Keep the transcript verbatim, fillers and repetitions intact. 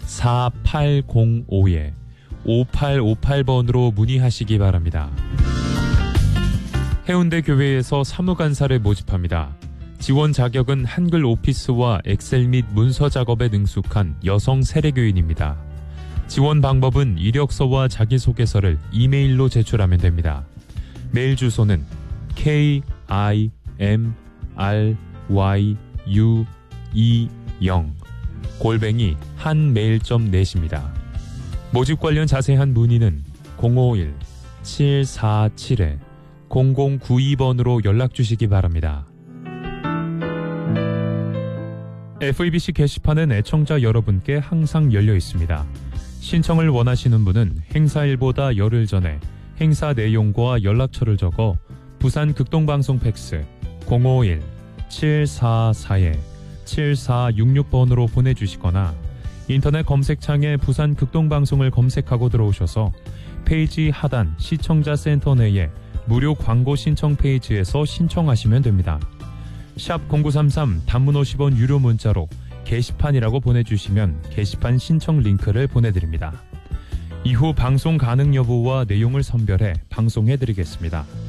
사팔공오 오팔오팔 번으로 문의하시기 바랍니다. 해운대 교회에서 사무간사를 모집합니다. 지원 자격은 한글 오피스와 엑셀 및 문서 작업에 능숙한 여성 세례교인입니다. 지원 방법은 이력서와 자기소개서를 이메일로 제출하면 됩니다. 메일 주소는 케이 아이 엠 알 와이 유 이영 골뱅이 한메일 닷 넷입니다. 모집 관련 자세한 문의는 공오일 칠사칠 공공구이 번으로 연락주시기 바랍니다. 에프이비씨 게시판은 애청자 여러분께 항상 열려 있습니다. 신청을 원하시는 분은 행사일보다 열흘 전에 행사 내용과 연락처를 적어 부산 극동방송 팩스 공오일 칠사사 칠사육육 번으로 보내주시거나 인터넷 검색창에 부산 극동방송을 검색하고 들어오셔서 페이지 하단 시청자 센터 내에 무료 광고 신청 페이지에서 신청하시면 됩니다. 샵 공구삼삼 단문 오십 원 유료 문자로 게시판이라고 보내주시면 게시판 신청 링크를 보내드립니다. 이후 방송 가능 여부와 내용을 선별해 방송해드리겠습니다.